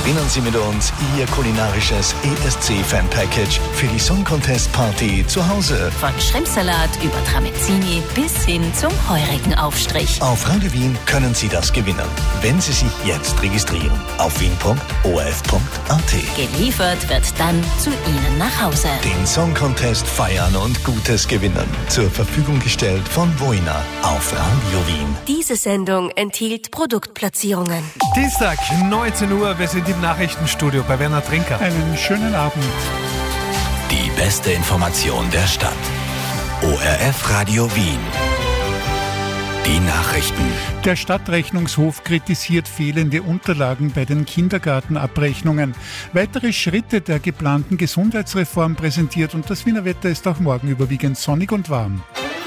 Gewinnen Sie mit uns Ihr kulinarisches ESC-Fan-Package für die Song Contest Party zu Hause. Von Schrimpsalat über Tramezzini bis hin zum heurigen Aufstrich. Auf Radio Wien können Sie das gewinnen, wenn Sie sich jetzt registrieren. Auf wien.orf.at. Geliefert wird dann zu Ihnen nach Hause. Den Song Contest feiern und Gutes gewinnen. Zur Verfügung gestellt von Voina auf Radio Wien. Diese Sendung enthielt Produktplatzierungen. Dienstag, 19 Uhr, wir sind im Nachrichtenstudio bei Werner Trinker. Einen schönen Abend. Die beste Information der Stadt. ORF Radio Wien. Die Nachrichten. Der Stadtrechnungshof kritisiert fehlende Unterlagen bei den Kindergartenabrechnungen. Weitere Schritte der geplanten Gesundheitsreform präsentiert und das Wiener Wetter ist auch morgen überwiegend sonnig und warm.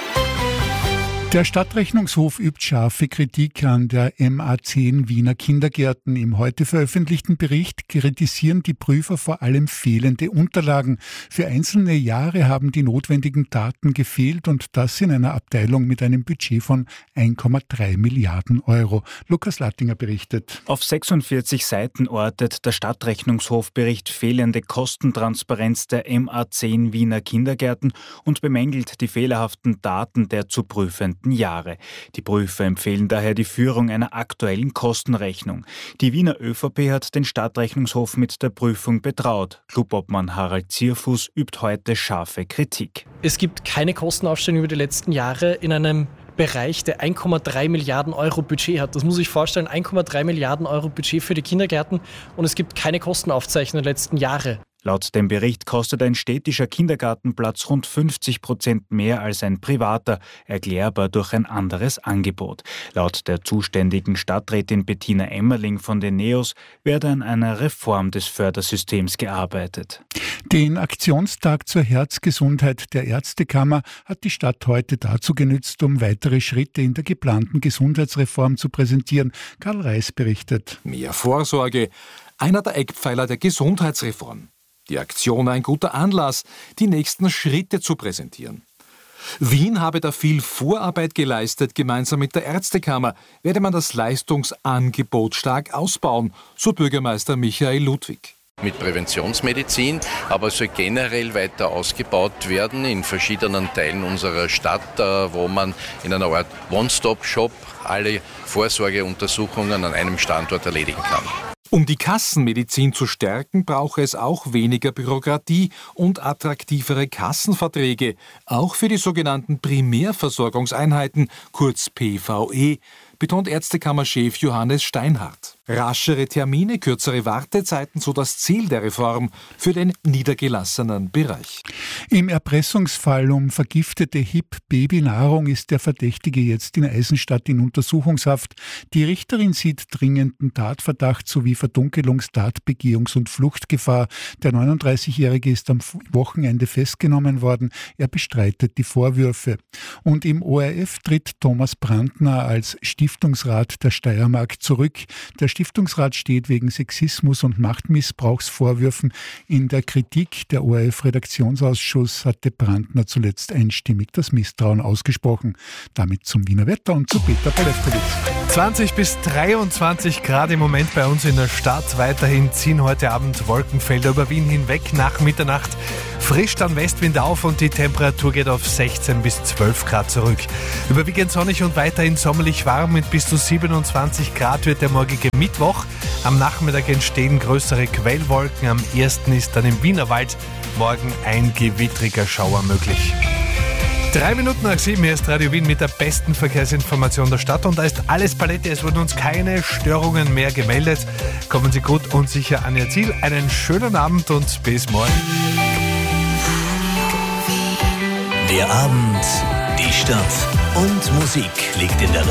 Der Stadtrechnungshof übt scharfe Kritik an der MA10 Wiener Kindergärten. Im heute veröffentlichten Bericht kritisieren die Prüfer vor allem fehlende Unterlagen. Für einzelne Jahre haben die notwendigen Daten gefehlt und das in einer Abteilung mit einem Budget von 1,3 Milliarden Euro. Lukas Lattinger berichtet. Auf 46 Seiten ortet der Stadtrechnungshofbericht fehlende Kostentransparenz der MA10 Wiener Kindergärten und bemängelt die fehlerhaften Daten der zu prüfenden Jahre. Die Prüfer empfehlen daher die Führung einer aktuellen Kostenrechnung. Die Wiener ÖVP hat den Stadtrechnungshof mit der Prüfung betraut. Clubobmann Harald Zierfuß übt heute scharfe Kritik. Es gibt keine Kostenaufstellung über die letzten Jahre in einem Bereich, der 1,3 Milliarden Euro Budget hat. Das muss ich vorstellen, 1,3 Milliarden Euro Budget für die Kindergärten und es gibt keine Kostenaufzeichnung der letzten Jahre. Laut dem Bericht kostet ein städtischer Kindergartenplatz rund 50% mehr als ein privater, erklärbar durch ein anderes Angebot. Laut der zuständigen Stadträtin Bettina Emmerling von den NEOS werde an einer Reform des Fördersystems gearbeitet. Den Aktionstag zur Herzgesundheit der Ärztekammer hat die Stadt heute dazu genützt, um weitere Schritte in der geplanten Gesundheitsreform zu präsentieren. Karl Reis berichtet. Mehr Vorsorge, einer der Eckpfeiler der Gesundheitsreform. Die Aktion ein guter Anlass, die nächsten Schritte zu präsentieren. Wien habe da viel Vorarbeit geleistet. Gemeinsam mit der Ärztekammer werde man das Leistungsangebot stark ausbauen, so Bürgermeister Michael Ludwig. Mit Präventionsmedizin, aber es soll generell weiter ausgebaut werden in verschiedenen Teilen unserer Stadt, wo man in einer Art One-Stop-Shop alle Vorsorgeuntersuchungen an einem Standort erledigen kann. Um die Kassenmedizin zu stärken, brauche es auch weniger Bürokratie und attraktivere Kassenverträge, auch für die sogenannten Primärversorgungseinheiten, kurz PVE, betont Ärztekammerchef Johannes Steinhardt. Raschere Termine, kürzere Wartezeiten, so das Ziel der Reform für den niedergelassenen Bereich. Im Erpressungsfall um vergiftete HIP-Babynahrung ist der Verdächtige jetzt in Eisenstadt in Untersuchungshaft. Die Richterin sieht dringenden Tatverdacht sowie Verdunkelungstat, und Fluchtgefahr. Der 39-Jährige ist am Wochenende festgenommen worden. Er bestreitet die Vorwürfe. Und im ORF tritt Thomas Brandner als Stiftungsrat der Steiermark zurück. Der Stiftungsrat steht wegen Sexismus und Machtmissbrauchsvorwürfen in der Kritik. Der ORF-Redaktionsausschuss hatte Brandner zuletzt einstimmig das Misstrauen ausgesprochen. Damit zum Wiener Wetter und zu Peter Palewkowitz. 20 bis 23 Grad im Moment bei uns in der Stadt. Weiterhin ziehen heute Abend Wolkenfelder über Wien hinweg. Nach Mitternacht frischt dann Westwind auf und die Temperatur geht auf 16 bis 12 Grad zurück. Überwiegend sonnig und weiterhin sommerlich warm mit bis zu 27 Grad wird der morgige Mittwoch. Am Nachmittag entstehen größere Quellwolken. Am ersten ist dann im Wienerwald morgen ein gewittriger Schauer möglich. 3 Minuten nach 7, hier ist Radio Wien mit der besten Verkehrsinformation der Stadt und da ist alles Paletti. Es wurden uns keine Störungen mehr gemeldet. Kommen Sie gut und sicher an Ihr Ziel. Einen schönen Abend und bis morgen. Der Abend, die Stadt und Musik liegt in der